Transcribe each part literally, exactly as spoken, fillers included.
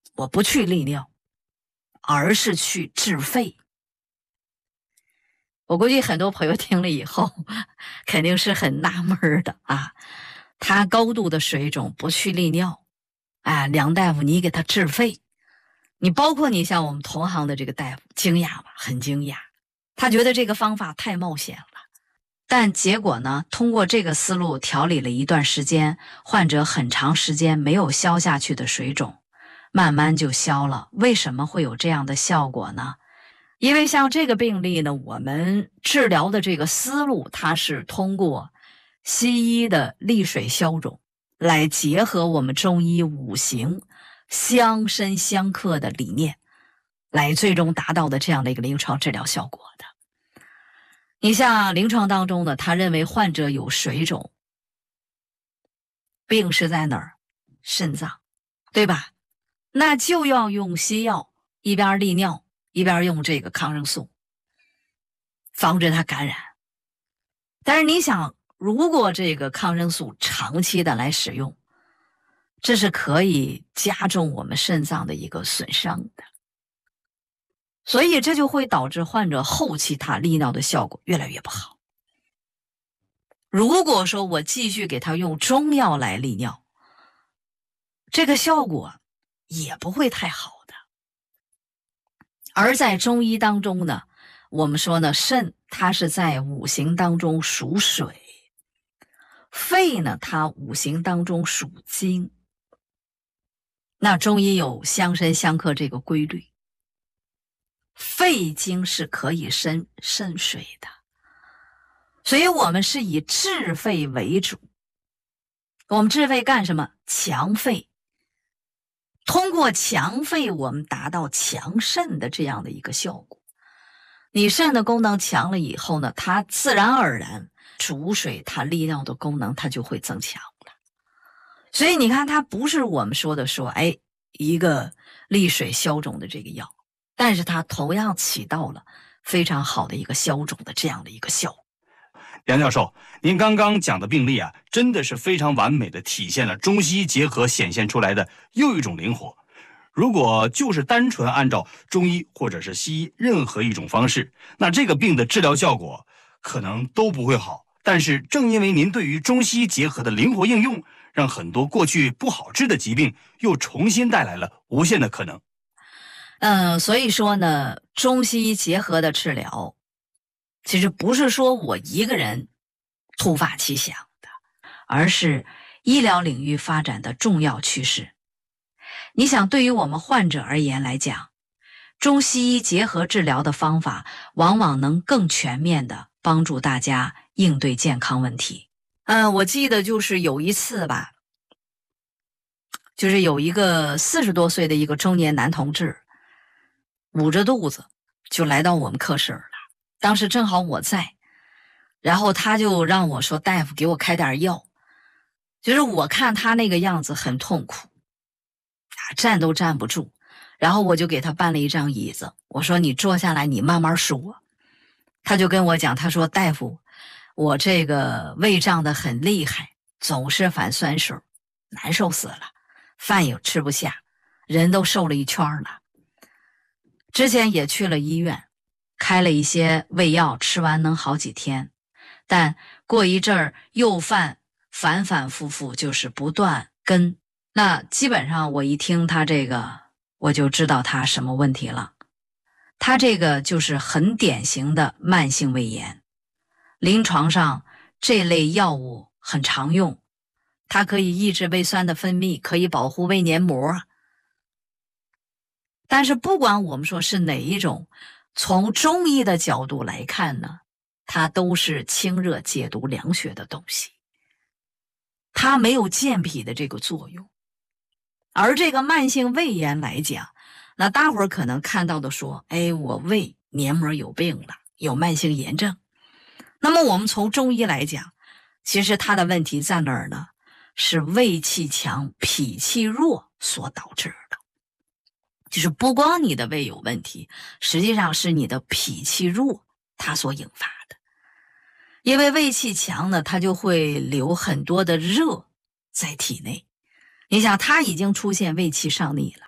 我不去利尿，而是去治肺。我估计很多朋友听了以后肯定是很纳闷的啊，他高度的水肿不去利尿，啊，梁大夫你给他治肺，你包括你像我们同行的这个大夫惊讶吧，很惊讶，他觉得这个方法太冒险了。但结果呢，通过这个思路调理了一段时间，患者很长时间没有消下去的水肿慢慢就消了。为什么会有这样的效果呢？因为像这个病例呢，我们治疗的这个思路，它是通过西医的利水消肿来结合我们中医五行相生相克的理念，来最终达到的这样的一个临床治疗效果的。你像临床当中呢，他认为患者有水肿，病是在哪儿？肾脏，对吧？那就要用西药，一边利尿一边用这个抗生素，防止它感染。但是你想，如果这个抗生素长期的来使用，这是可以加重我们肾脏的一个损伤的，所以这就会导致患者后期他利尿的效果越来越不好。如果说我继续给他用中药来利尿，这个效果也不会太好的。而在中医当中呢，我们说呢，肾它是在五行当中属水，肺呢它五行当中属金。那中医有相生相克这个规律，肺经是可以生肾水的，所以我们是以治肺为主。我们治肺干什么？强肺。通过强肺，我们达到强肾的这样的一个效果。你肾的功能强了以后呢，它自然而然主水它利尿的功能它就会增强了。所以你看，它不是我们说的说，哎，一个利水消肿的这个药，但是它同样起到了非常好的一个消肿的这样的一个效果。 梁教授，您刚刚讲的病例啊，真的是非常完美的体现了中西结合显现出来的又一种灵活。如果就是单纯按照中医或者是西医任何一种方式，那这个病的治疗效果可能都不会好。但是正因为您对于中西结合的灵活应用，让很多过去不好治的疾病又重新带来了无限的可能。 嗯，所以说呢，中西医结合的治疗其实不是说我一个人突发奇想的，而是医疗领域发展的重要趋势。你想，对于我们患者而言来讲，中西医结合治疗的方法往往能更全面地帮助大家应对健康问题。嗯，我记得就是有一次吧，就是有一个四十多岁的一个中年男同志，捂着肚子就来到我们科室了。当时正好我在，然后他就让我说，大夫给我开点药。就是我看他那个样子很痛苦啊，站都站不住，然后我就给他搬了一张椅子，我说你坐下来，你慢慢说。他就跟我讲，他说大夫，我这个胃胀得很厉害，总是反酸水，难受死了，饭也吃不下，人都瘦了一圈了。之前也去了医院，开了一些胃药，吃完能好几天，但过一阵儿又犯，反反复复，就是不断跟。那基本上我一听他这个，我就知道他什么问题了。他这个就是很典型的慢性胃炎，临床上这类药物很常用，它可以抑制胃酸的分泌，可以保护胃黏膜。但是不管我们说是哪一种，从中医的角度来看呢，它都是清热解毒凉血的东西，它没有健脾的这个作用。而这个慢性胃炎来讲，那大伙儿可能看到的说，哎，我胃黏膜有病了，有慢性炎症。那么我们从中医来讲，其实它的问题在哪儿呢？是胃气强脾气弱所导致的。就是不光你的胃有问题，实际上是你的脾气弱它所引发的。因为胃气强呢，它就会留很多的热在体内。你想，它已经出现胃气上逆了，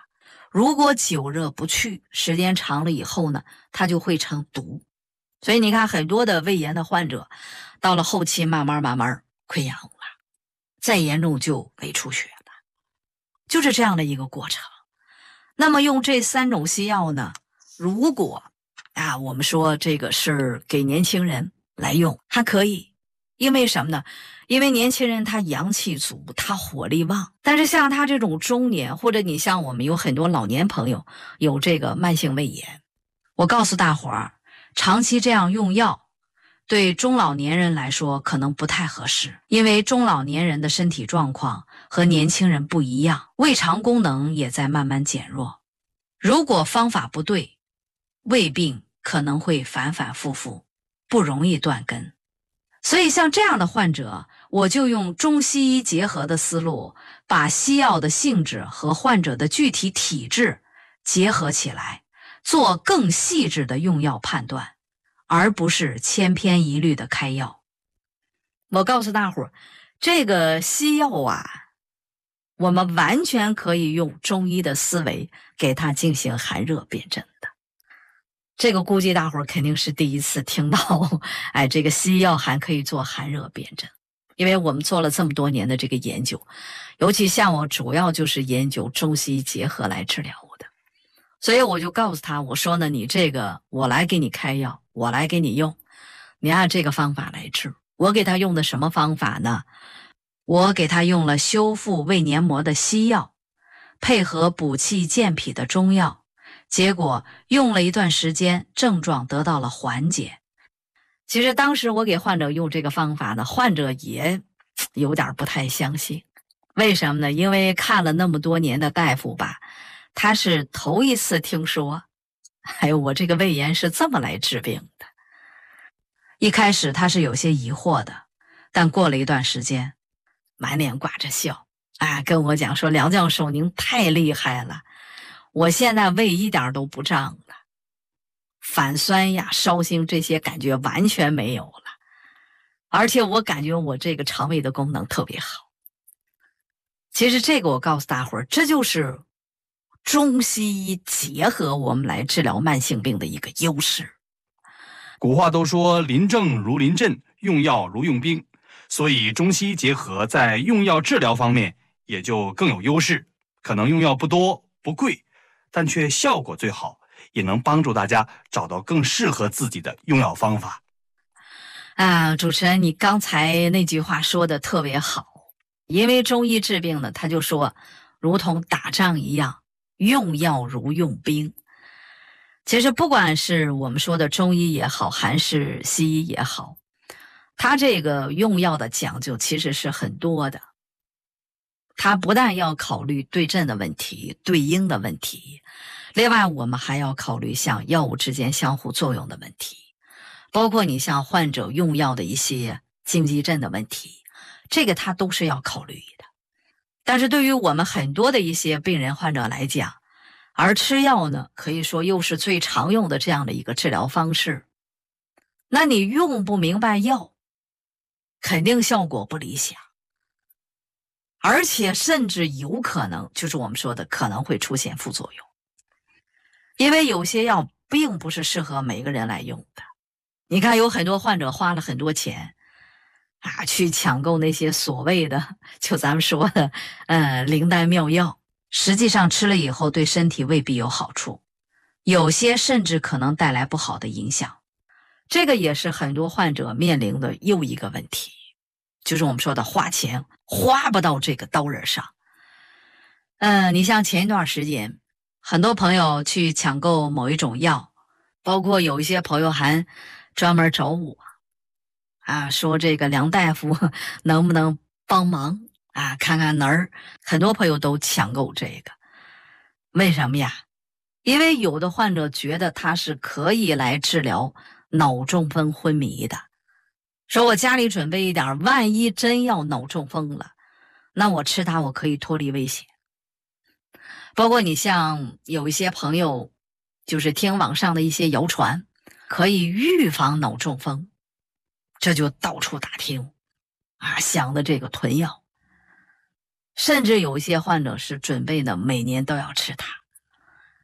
如果久热不去，时间长了以后呢，它就会成毒。所以你看，很多的胃炎的患者，到了后期慢慢慢慢溃疡了，再严重就胃出血了，就是这样的一个过程。那么用这三种西药呢，如果啊，我们说这个是给年轻人来用，还可以。因为什么呢？因为年轻人他阳气足，他火力旺。但是像他这种中年，或者你像我们有很多老年朋友有这个慢性胃炎，我告诉大伙儿，长期这样用药对中老年人来说可能不太合适，因为中老年人的身体状况和年轻人不一样，胃肠功能也在慢慢减弱。如果方法不对，胃病可能会反反复复，不容易断根。所以像这样的患者，我就用中西医结合的思路，把西药的性质和患者的具体体质结合起来，做更细致的用药判断，而不是千篇一律的开药。我告诉大伙儿，这个西药啊，我们完全可以用中医的思维给它进行寒热辨证的。这个估计大伙儿肯定是第一次听到，哎，这个西药还可以做寒热辨证。因为我们做了这么多年的这个研究，尤其像我主要就是研究中西医结合来治疗的，所以我就告诉他，我说呢，你这个我来给你开药，我来给你用，你按这个方法来治。我给他用的什么方法呢？我给他用了修复胃黏膜的西药，配合补气健脾的中药，结果用了一段时间，症状得到了缓解。其实当时我给患者用这个方法呢，患者也有点不太相信。为什么呢？因为看了那么多年的大夫吧，他是头一次听说，哎呦，我这个胃炎是这么来治病的。一开始他是有些疑惑的，但过了一段时间，满脸挂着笑，啊，跟我讲说，梁教授您太厉害了，我现在胃一点都不胀了，反酸呀、烧心这些感觉完全没有了，而且我感觉我这个肠胃的功能特别好。其实这个我告诉大伙儿，这就是中西医结合我们来治疗慢性病的一个优势。 古话都说临症如临阵，用药如用兵，所以中西医结合在用药治疗方面也就更有优势。可能用药不多不贵，但却效果最好，也能帮助大家找到更适合自己的用药方法。 啊，主持人，你刚才那句话说的特别好，因为中医治病呢，他就说如同打仗一样，用药如用兵。其实不管是我们说的中医也好，还是西医也好，它这个用药的讲究其实是很多的。它不但要考虑对症的问题、对应的问题，另外我们还要考虑像药物之间相互作用的问题，包括你像患者用药的一些禁忌症的问题，这个它都是要考虑的。但是对于我们很多的一些病人患者来讲，而吃药呢，可以说又是最常用的这样的一个治疗方式，那你用不明白药，肯定效果不理想，而且甚至有可能就是我们说的可能会出现副作用。因为有些药并不是适合每个人来用的。你看有很多患者花了很多钱啊，去抢购那些所谓的就咱们说的呃灵丹妙药，实际上吃了以后对身体未必有好处，有些甚至可能带来不好的影响。这个也是很多患者面临的又一个问题，就是我们说的花钱花不到这个刀刃上。嗯，你像前一段时间很多朋友去抢购某一种药，包括有一些朋友还专门找我啊，说这个梁大夫能不能帮忙啊，看看哪儿。很多朋友都抢购这个，为什么呀？因为有的患者觉得它是可以来治疗脑中风昏迷的，说我家里准备一点，万一真要脑中风了，那我吃它我可以脱离危险。包括你像有一些朋友就是听网上的一些谣传，可以预防脑中风，这就到处打听啊，想的这个囤药，甚至有一些患者是准备呢每年都要吃它。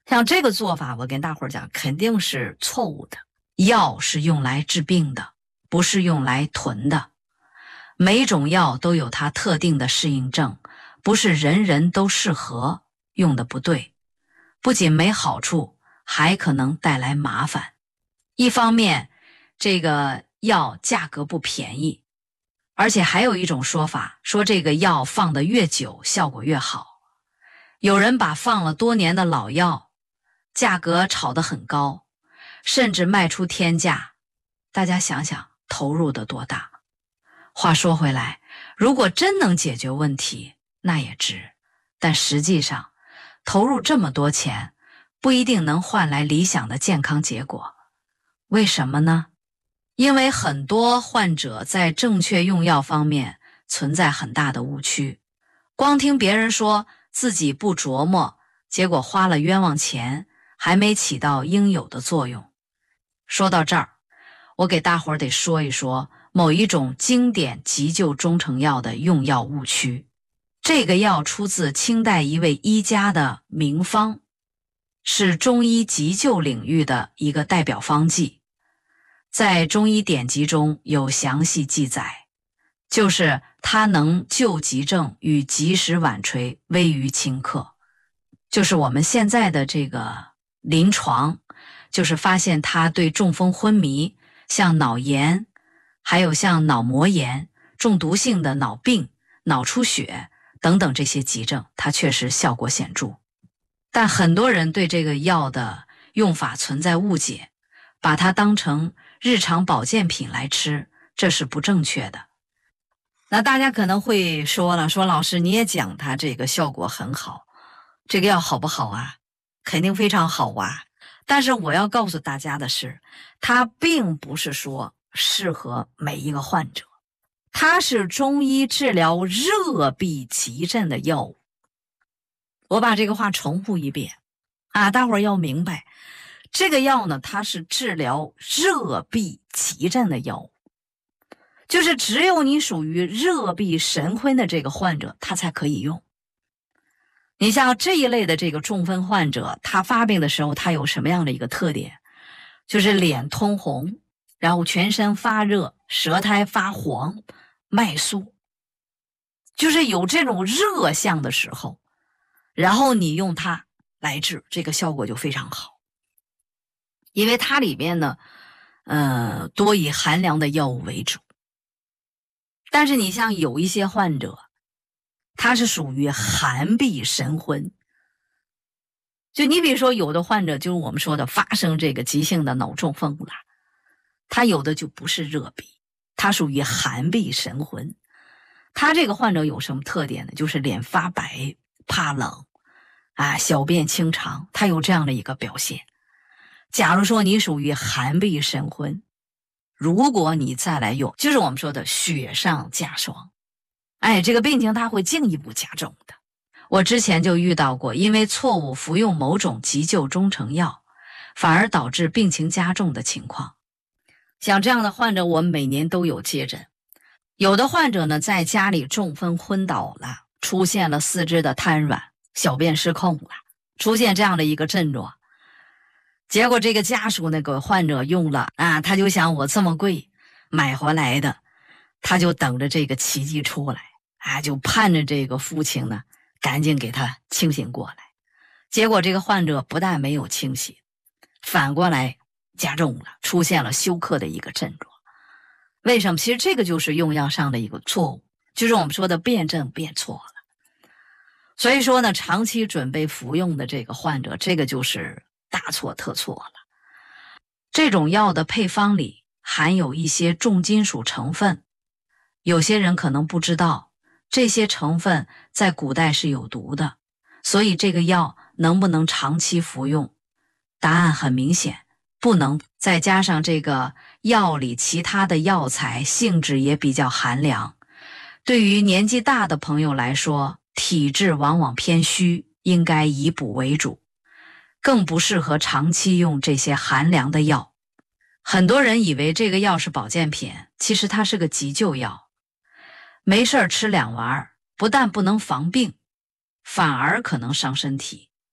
像这个做法，我跟大伙儿讲，肯定是错误的。药是用来治病的，不是用来囤的。每种药都有它特定的适应症，不是人人都适合，用的不对，不仅没好处，还可能带来麻烦。一方面，这个药价格不便宜，而且还有一种说法，说这个药放得越久，效果越好。有人把放了多年的老药，价格炒得很高，甚至卖出天价。大家想想，投入的多大？话说回来，如果真能解决问题，那也值。但实际上，投入这么多钱，不一定能换来理想的健康结果。为什么呢？因为很多患者在正确用药方面存在很大的误区，光听别人说自己不琢磨，结果花了冤枉钱，还没起到应有的作用。说到这儿，我给大伙儿得说一说某一种经典急救中成药的用药误区。这个药出自清代一位医家的名方，是中医急救领域的一个代表方剂，在中医典籍中有详细记载，就是它能救急症与及时晚垂，危于顷刻。就是我们现在的这个临床，就是发现它对中风昏迷，像脑炎，还有像脑膜炎、中毒性的脑病、脑出血等等这些急症，它确实效果显著。但很多人对这个药的用法存在误解，把它当成日常保健品来吃，这是不正确的。那大家可能会说了，说老师你也讲它这个效果很好，这个药好不好啊？肯定非常好啊。但是我要告诉大家的是，它并不是说适合每一个患者，它是中医治疗热痹急症的药物。我把这个话重复一遍啊，大伙儿要明白，这个药呢，它是治疗热痹急症的药物，就是只有你属于热痹神昏的这个患者，他才可以用。你像这一类的这个中风患者，他发病的时候，他有什么样的一个特点？就是脸通红，然后全身发热，舌苔发黄，脉肃，就是有这种热象的时候，然后你用它来治，这个效果就非常好。因为它里面呢，呃，多以寒凉的药物为主。但是你像有一些患者，他是属于寒痹神昏，就你比如说有的患者就是我们说的发生这个急性的脑中风了，他有的就不是热痹，他属于寒痹神昏。他这个患者有什么特点呢？就是脸发白，怕冷啊，小便清长，他有这样的一个表现。假如说你属于寒痹神昏，如果你再来用，就是我们说的雪上加霜，哎，这个病情它会进一步加重的。我之前就遇到过，因为错误服用某种急救中成药，反而导致病情加重的情况。像这样的患者，我们每年都有接诊。有的患者呢，在家里中风昏倒了，出现了四肢的瘫软，小便失控了，出现这样的一个症状。结果这个家属那个患者用了啊，他就想我这么贵买回来的，他就等着这个奇迹出来啊，就盼着这个父亲呢赶紧给他清醒过来。结果这个患者不但没有清醒，反过来加重了，出现了休克的一个症状。为什么？其实这个就是用药上的一个错误，就是我们说的辨证辨错了。所以说呢，长期准备服用的这个患者，这个就是大错特错了。这种药的配方里含有一些重金属成分，有些人可能不知道，这些成分在古代是有毒的，所以这个药能不能长期服用？答案很明显，不能。再加上这个药里其他的药材性质也比较寒凉，对于年纪大的朋友来说，体质往往偏虚，应该以补为主，更不适合长期用这些寒凉的药。很多人以为这个药是保健品，其实它是个急救药，没事儿吃两丸，不但不能防病，反而可能伤身体。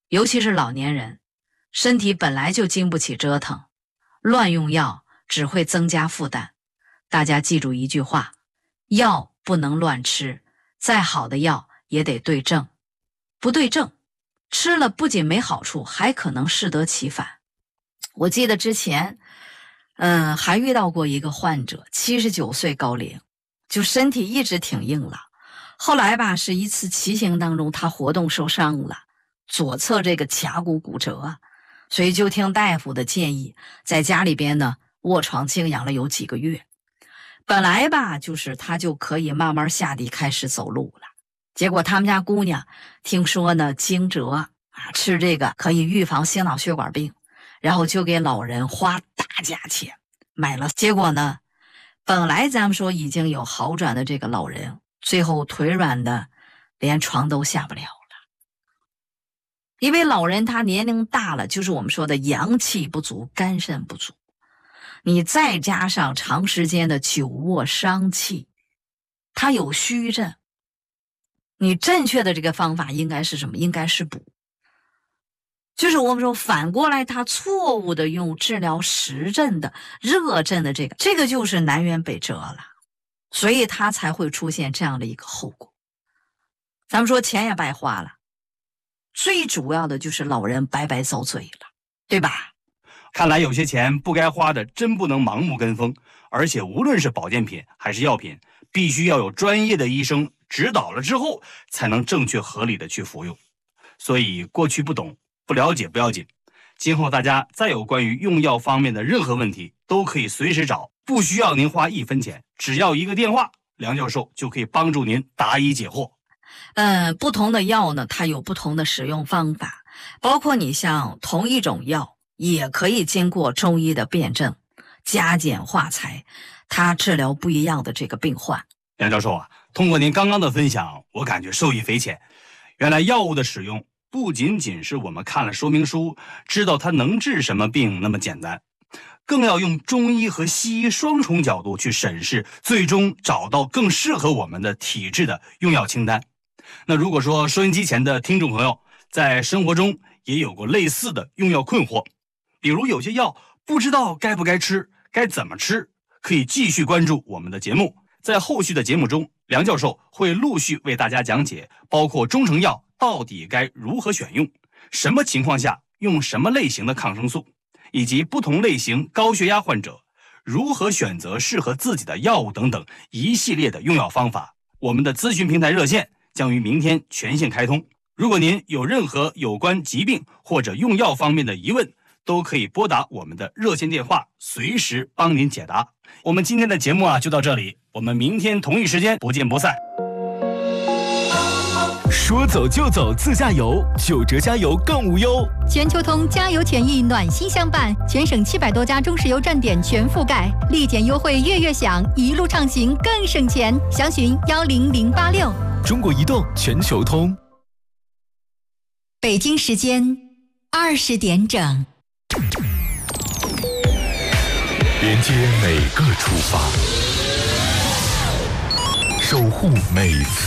尤其是老年人，身体本来就经不起折腾，乱用药只会增加负担。大家记住一句话，药不能乱吃，再好的药也得对症，不对症，吃了不仅没好处，还可能适得其反。我记得之前嗯，还遇到过一个患者，七十九岁高龄，就身体一直挺硬朗。后来吧，是一次骑行当中，他活动受伤了，左侧这个髂骨骨折，所以就听大夫的建议，在家里边呢卧床静养了有几个月。本来吧，就是他就可以慢慢下地开始走路了。结果他们家姑娘听说呢惊蛰啊，吃这个可以预防心脑血管病，然后就给老人花大价钱买了。结果呢，本来咱们说已经有好转的这个老人，最后腿软的连床都下不了了。因为老人他年龄大了，就是我们说的阳气不足，肝肾不足，你再加上长时间的久卧伤气，他有虚症。你正确的这个方法应该是什么？应该是补。就是我们说反过来，他错误的用治疗实症的热症的这个，这个就是南辕北辙了，所以他才会出现这样的一个后果。咱们说钱也白花了，最主要的就是老人白白遭罪了，对吧？ 看来有些钱不该花的真不能盲目跟风，而且无论是保健品还是药品，必须要有专业的医生指导了之后，才能正确合理的去服用。所以过去不懂不了解不要紧，今后大家再有关于用药方面的任何问题，都可以随时找，不需要您花一分钱，只要一个电话，梁教授就可以帮助您答疑解惑。 嗯，不同的药呢，它有不同的使用方法，包括你像同一种药，也可以经过中医的辩证，加减化裁，它治疗不一样的这个病患。 梁教授啊，通过您刚刚的分享，我感觉受益匪浅。原来药物的使用不仅仅是我们看了说明书知道它能治什么病那么简单，更要用中医和西医双重角度去审视，最终找到更适合我们的体质的用药清单。那如果说收音机前的听众朋友在生活中也有过类似的用药困惑，比如有些药不知道该不该吃，该怎么吃，可以继续关注我们的节目。在后续的节目中，梁教授会陆续为大家讲解，包括中成药到底该如何选用，什么情况下用什么类型的抗生素，以及不同类型高血压患者如何选择适合自己的药物等等一系列的用药方法。我们的咨询平台热线将于明天全线开通，如果您有任何有关疾病或者用药方面的疑问，都可以拨打我们的热线电话，随时帮您解答。我们今天的节目啊就到这里，我们明天同一时间不见不散。 说走就走自驾游，九折加油更无忧。 全球通加油权益暖心相伴，全省七百多家中石油站点全覆盖，立减优惠月月享，一路畅行更省钱。详询幺零零八六。 中国移动全球通。 北京时间二十点整。 连接每个出发，守护每次